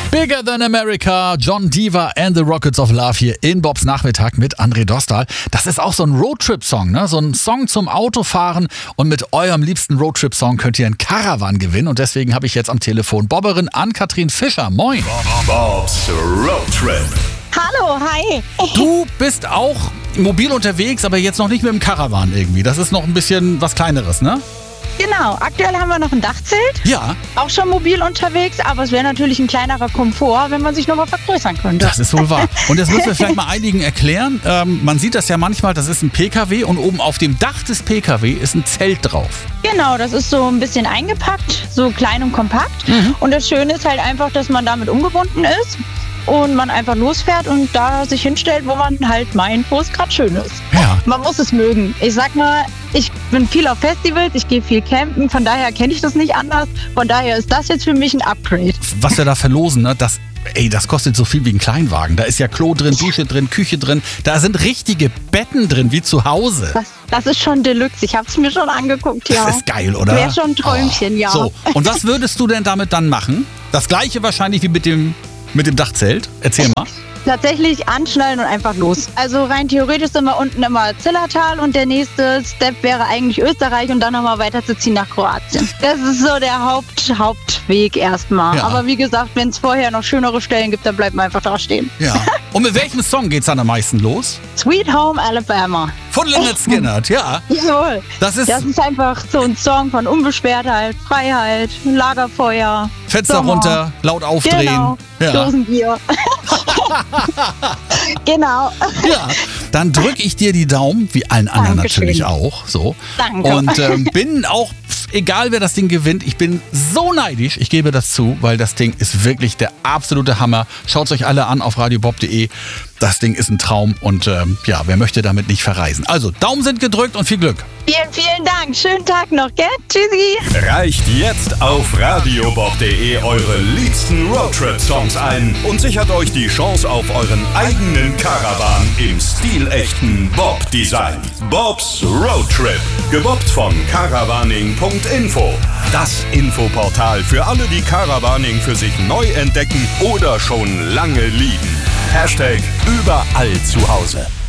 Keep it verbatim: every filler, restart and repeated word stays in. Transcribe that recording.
Bigger Than America, John Diva and the Rockets of Love hier in Bobs Nachmittag mit André Dostal. Das ist auch so ein Roadtrip-Song, ne? So ein Song zum Autofahren. Und mit eurem liebsten Roadtrip-Song könnt ihr einen Caravan gewinnen. Und deswegen habe ich jetzt am Telefon Bobberin Ann-Kathrin Fischer. Moin. Bobs Roadtrip. Hallo, hi. Du bist auch mobil unterwegs, aber jetzt noch nicht mit dem Caravan irgendwie. Das ist noch ein bisschen was Kleineres, ne? Genau, aktuell haben wir noch ein Dachzelt. Ja. Auch schon mobil unterwegs, aber es wäre natürlich ein kleinerer Komfort, wenn man sich nochmal vergrößern könnte. Das ist wohl wahr. Und jetzt müssen wir vielleicht mal einigen erklären. Ähm, man sieht das ja manchmal, das ist ein P K W und oben auf dem Dach des P K W ist ein Zelt drauf. Genau, das ist so ein bisschen eingepackt, so klein und kompakt. Mhm. Und das Schöne ist halt einfach, dass man damit umgebunden ist und man einfach losfährt und da sich hinstellt, wo man halt meint, wo es gerade schön ist. Ja. Man muss es mögen. Ich sag mal, ich bin viel auf Festivals, ich gehe viel campen, von daher kenne ich das nicht anders. Von daher ist das jetzt für mich ein Upgrade. Was wir da verlosen, ne, das, ey, das kostet so viel wie ein Kleinwagen. Da ist ja Klo drin, Dusche drin, Küche drin. Da sind richtige Betten drin, wie zu Hause. Das, das ist schon Deluxe. Ich habe es mir schon angeguckt, ja. Das ist geil, oder? Wäre schon ein Träumchen, oh. ja. So, und was würdest du denn damit dann machen? Das gleiche wahrscheinlich wie mit dem, mit dem Dachzelt. Erzähl mal. Tatsächlich anschnallen und einfach los. Also rein theoretisch sind wir unten immer Zillertal und der nächste Step wäre eigentlich Österreich und dann nochmal weiterzuziehen nach Kroatien. Das ist so der Haupt, Hauptweg erstmal. Ja. Aber wie gesagt, wenn es vorher noch schönere Stellen gibt, dann bleibt man einfach da stehen. Ja. Und mit welchem Song geht's dann am meisten los? Sweet Home Alabama. Von Lynyrd Skynyrd, ja. Jawohl. Das ist Das ist einfach so ein Song von Unbeschwertheit, Freiheit, Lagerfeuer. Fenster Sommer. runter, laut aufdrehen. Genau. Ja. Dosenbier. Genau. Ja, dann drücke ich dir die Daumen, wie allen anderen Dankeschön. natürlich auch. So. Danke. Und ähm, bin auch, egal wer das Ding gewinnt, ich bin so neidisch, ich gebe das zu, weil das Ding ist wirklich der absolute Hammer. Schaut es euch alle an auf radiobob punkt de. Das Ding ist ein Traum und ähm, ja, wer möchte damit nicht verreisen? Also, Daumen sind gedrückt und viel Glück. Vielen, vielen Dank. Schönen Tag noch, gell? Tschüssi. Reicht jetzt auf radiobob punkt de eure liebsten Roadtrip-Songs ein und sichert euch die Chance auf euren eigenen Caravan im stilechten Bob-Design. Bobs Roadtrip, gebobbt von caravaning punkt info. Das Infoportal für alle, die Caravaning für sich neu entdecken oder schon lange lieben. Hashtag überall zu Hause.